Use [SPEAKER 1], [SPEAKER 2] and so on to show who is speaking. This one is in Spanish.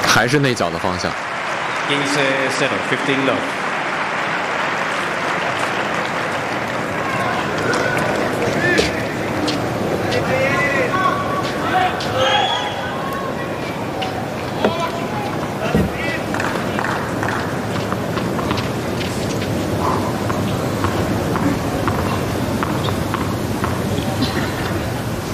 [SPEAKER 1] 还是内角的方向。
[SPEAKER 2] 15-0, 15 love.